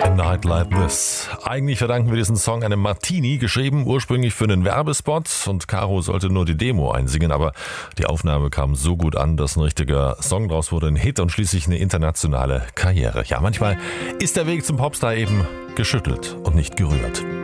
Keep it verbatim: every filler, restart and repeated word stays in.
A Night Like This. Eigentlich verdanken wir diesen Song einem Martini, geschrieben ursprünglich für einen Werbespot, und Caro sollte nur die Demo einsingen, aber die Aufnahme kam so gut an, dass ein richtiger Song draus wurde, ein Hit und schließlich eine internationale Karriere. Ja, manchmal ist der Weg zum Popstar eben geschüttelt und nicht gerührt.